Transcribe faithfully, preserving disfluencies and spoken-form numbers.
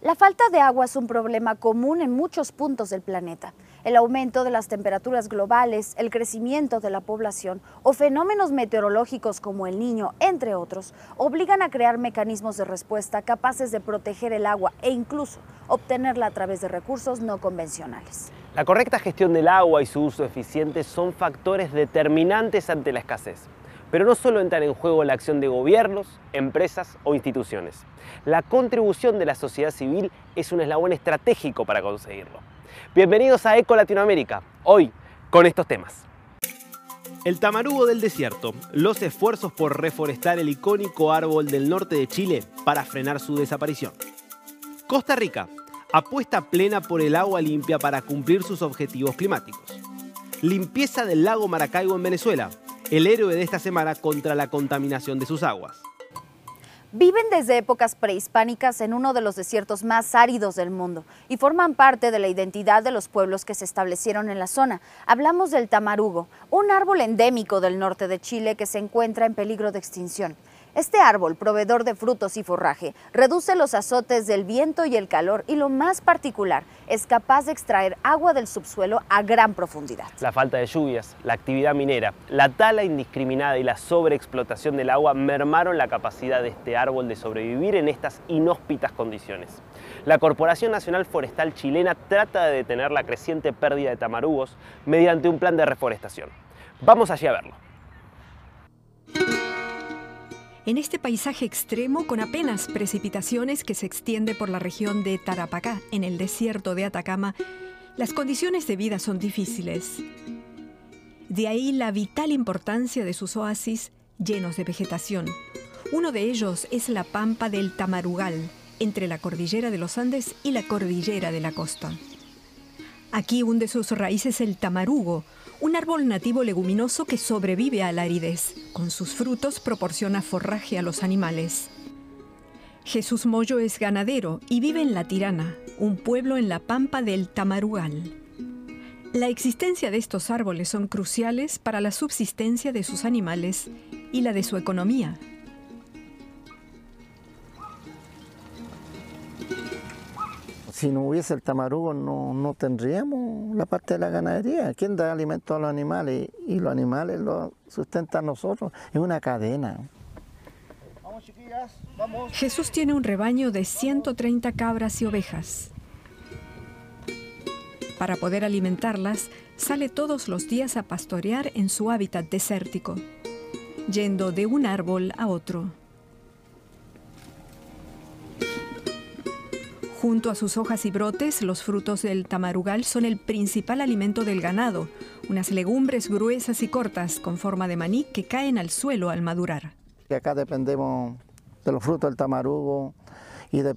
La falta de agua es un problema común en muchos puntos del planeta. El aumento de las temperaturas globales, el crecimiento de la población o fenómenos meteorológicos como el Niño, entre otros, obligan a crear mecanismos de respuesta capaces de proteger el agua e incluso obtenerla a través de recursos no convencionales. La correcta gestión del agua y su uso eficiente son factores determinantes ante la escasez. Pero no solo entran en juego la acción de gobiernos, empresas o instituciones. La contribución de la sociedad civil es un eslabón estratégico para conseguirlo. Bienvenidos a Eco Latinoamérica, hoy con estos temas. El tamarugo del desierto, los esfuerzos por reforestar el icónico árbol del norte de Chile para frenar su desaparición. Costa Rica, apuesta plena por el agua limpia para cumplir sus objetivos climáticos. Limpieza del lago Maracaibo en Venezuela, el héroe de esta semana contra la contaminación de sus aguas. Viven desde épocas prehispánicas en uno de los desiertos más áridos del mundo y forman parte de la identidad de los pueblos que se establecieron en la zona. Hablamos del tamarugo, un árbol endémico del norte de Chile que se encuentra en peligro de extinción. Este árbol, proveedor de frutos y forraje, reduce los azotes del viento y el calor y lo más particular, es capaz de extraer agua del subsuelo a gran profundidad. La falta de lluvias, la actividad minera, la tala indiscriminada y la sobreexplotación del agua mermaron la capacidad de este árbol de sobrevivir en estas inhóspitas condiciones. La Corporación Nacional Forestal Chilena trata de detener la creciente pérdida de tamarugos mediante un plan de reforestación. Vamos allí a verlo. En este paisaje extremo, con apenas precipitaciones que se extiende por la región de Tarapacá, en el desierto de Atacama, las condiciones de vida son difíciles. De ahí la vital importancia de sus oasis llenos de vegetación. Uno de ellos es la pampa del Tamarugal, entre la cordillera de los Andes y la cordillera de la costa. Aquí hunde sus raíces el tamarugo, un árbol nativo leguminoso que sobrevive a la aridez. Con sus frutos proporciona forraje a los animales. Jesús Moyo es ganadero y vive en La Tirana, un pueblo en la pampa del Tamarugal. La existencia de estos árboles son cruciales para la subsistencia de sus animales y la de su economía. Si no hubiese el tamarugo no, no tendríamos la parte de la ganadería. ¿Quién da alimento a los animales? Y los animales los sustentan nosotros. Es una cadena. Vamos, chiquillas, vamos. Jesús tiene un rebaño de ciento treinta cabras y ovejas. Para poder alimentarlas, sale todos los días a pastorear en su hábitat desértico, yendo de un árbol a otro. Junto a sus hojas y brotes, los frutos del tamarugal son el principal alimento del ganado, unas legumbres gruesas y cortas con forma de maní que caen al suelo al madurar. Acá dependemos de los frutos del tamarugo y de